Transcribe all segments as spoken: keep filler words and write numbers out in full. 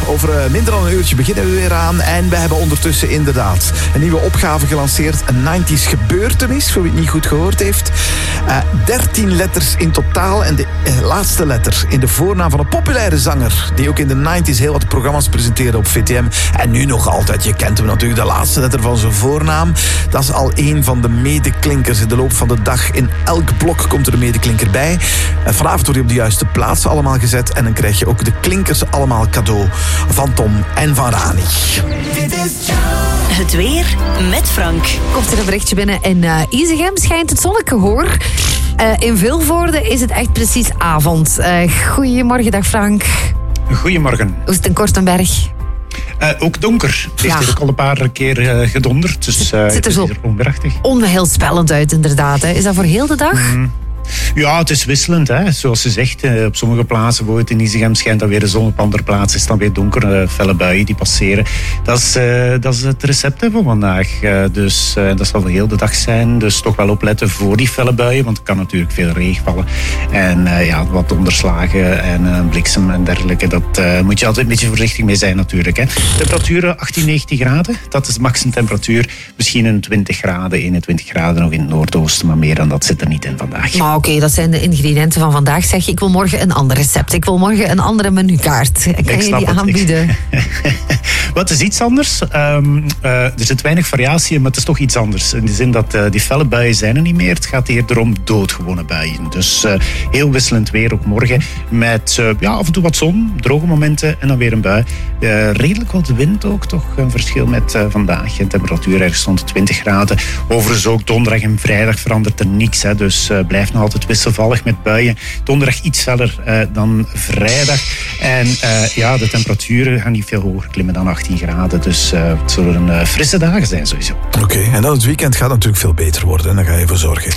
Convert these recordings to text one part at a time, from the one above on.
Over uh, minder dan een uurtje beginnen we weer aan. En we hebben ondertussen inderdaad een nieuwe opgave gelanceerd. Een nineties gebeurtenis, voor wie het niet goed gehoord heeft. Uh, dertien letters in totaal. En de uh, laatste letter in de voornaam van een populaire zanger. Die ook in de nineties heel wat programma's presenteerde op V T M. En nu nog altijd. Je kent hem natuurlijk. De laatste letter van zijn voornaam. Dat is al een van de medeklinkers in de loop van de dag. In elk blok komt er een medeklinker bij. Uh, vanavond wordt hij op de juiste plaats allemaal gezet. En dan krijg je ook de klinkers allemaal cadeau van Tom en van Rani. Het weer met Frank. Komt er een berichtje binnen. In uh, Isegem schijnt het zonnetje, hoor. Uh, in Vilvoorde is het echt precies avond. Uh, goedemorgen, dag Frank. Goedemorgen. Hoe is het in Kortenberg? Uh, ook donker. Het heeft Ja. hier ook al een paar keer uh, gedonderd. Dus uh, Het ziet er het zo is hier onweerachtig. onheilspellend uit, inderdaad. Hè. Is dat voor heel de dag? Mm. Ja, het is wisselend. Hè. Zoals ze zegt, uh, op sommige plaatsen, bijvoorbeeld in Isegem, schijnt dan weer de zon. Op andere plaatsen is dan weer donker. Uh, felle buien die passeren. Dat is, uh, dat is het recept hè, voor vandaag. Uh, dus uh, dat zal voor heel de dag zijn. Dus toch wel opletten voor die felle buien. Want er kan natuurlijk veel regen vallen. En uh, ja, wat donderslagen en uh, bliksem en dergelijke. Dat uh, moet je altijd een beetje voorzichtig mee zijn natuurlijk. Hè. Temperaturen achttien, negentien graden. Dat is de maximumtemperatuur. Misschien een twintig graden, eenentwintig graden nog in het noordoosten. Maar meer dan dat zit er niet in vandaag. Maar oké, okay, dat zijn de ingrediënten van vandaag. Zeg, ik wil morgen een ander recept. Ik wil morgen een andere menukaart. Kan Ik je snap die het. aanbieden? Wat is iets anders? Um, uh, er zit weinig variatie in, maar het is toch iets anders. In de zin dat uh, die felle buien zijn er niet meer. Het gaat eerder om doodgewone buien. Dus uh, heel wisselend weer ook morgen. Met uh, ja, af en toe wat zon, droge momenten en dan weer een bui. Uh, redelijk wat wind ook, toch een verschil met uh, vandaag. De temperatuur ergens rond de twintig graden. Overigens ook donderdag en vrijdag verandert er niks. Hè. Dus uh, blijft nog altijd wisselvallig met buien. Donderdag iets feller uh, dan vrijdag. En uh, ja, de temperaturen gaan niet veel hoger klimmen dan achttien graden. Dus uh, het zullen uh, frisse dagen zijn sowieso. Oké, okay, en dan het weekend gaat natuurlijk veel beter worden. En daar ga je voor zorgen.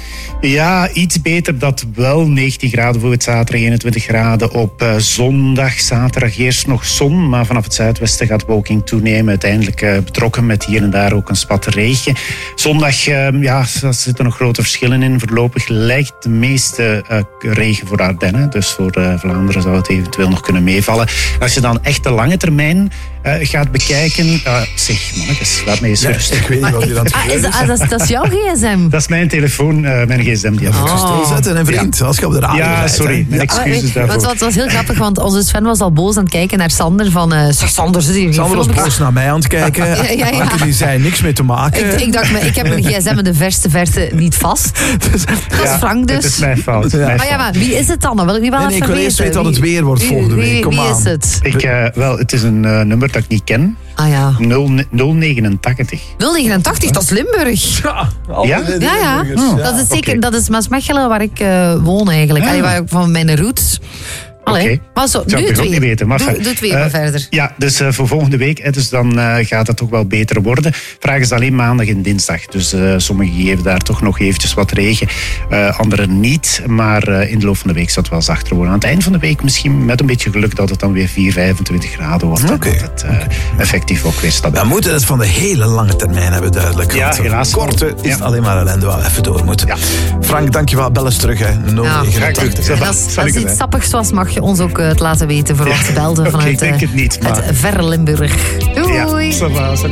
Ja, iets beter. Dat wel negentien graden voor het zaterdag, eenentwintig graden op uh, zondag. Zaterdag eerst nog zon, maar vanaf het zuidwesten gaat bewolking toenemen. Uiteindelijk uh, betrokken met hier en daar ook een spat regen. Zondag, uh, ja, er zitten nog grote verschillen in. Voorlopig lijkt de meeste uh, regen voor Ardennen. Dus voor uh, Vlaanderen zou het eventueel nog kunnen meevallen. Als je dan echt de lange termijn uh, gaat bekijken... Uh, zeg, mannetjes, laat mij eens Nee, rustig. ik weet niet wat je aan het Ah, is, gebeuren is. ah, dat, is, dat is jouw gsm? Dat is mijn telefoon, uh, mijn gsm. Die Ja, had ik oh. Stilzetten en vriend, als je op de radio Ja, rijdt, sorry, hè. mijn excuses Ah, daarvoor. want het was heel grappig, want onze Sven was al boos aan het kijken naar Sander van... Uh, zeg, Sander, zit hier geen Sander was filmpjes? boos naar mij aan het kijken. Ja, ja, ja. Anke die zei niks mee te maken. Ik, ik dacht, me, ik heb mijn gsm in de verste verte niet vast. Dus- Dat is Frank dus. Het is mijn fout. Ja. Mijn Maar ja, fout. maar wie is het dan? Dat wil ik niet wel Nee, nee, even ik wil weten. eerst weten wat het Wie- weer wordt wie- volgende week. Wie, Kom wie aan. is het? Ik, uh, wel, het is een uh, nummer dat ik niet ken. Ah ja. nul negenentachtig. nul negenentachtig, dat is Limburg. Ja, Ja? Ja, ja. Dat is zeker, oké. dat is Maasmechelen waar ik uh, woon eigenlijk. Ah. Allee, waar ik van mijn roots. Allee, Oké. maar zo, Zou nu ik het ook weer. niet weten, maar doe, fijn. doe het weer Uh, maar verder. Ja, dus uh, voor volgende week, hè, dus dan uh, gaat het toch wel beter worden. Vraag is alleen maandag en dinsdag. Dus uh, sommigen geven daar toch nog eventjes wat regen. Uh, anderen niet. Maar uh, in de loop van de week zal het wel zachter worden. Aan het eind van de week misschien met een beetje geluk dat het dan weer vier, vijfentwintig graden wordt. Oké. En dat het uh, effectief ook weer stabiel. We moeten het van de hele lange termijn hebben duidelijk. Ja, Want voor helaas de korte wel. is Ja. het alleen maar ellende waar we even door moeten. Ja. Frank, dankjewel. Bel eens terug. Hè. nul negenentachtig. Ja, En dat als, zal als ik iets zijn. sappigs was, mag je ons ook uh, het laten weten voor wat ze belden Oké, vanuit ik denk uh, het niet, maar- het verre Limburg. Doei! Ja, ça va, ça va.